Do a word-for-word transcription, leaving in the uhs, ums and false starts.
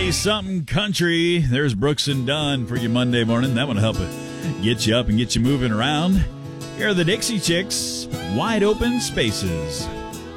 Play something country. There's Brooks and Dunn for you Monday morning. That one will help get you up and get you moving around. Here are the Dixie Chicks, Wide Open Spaces.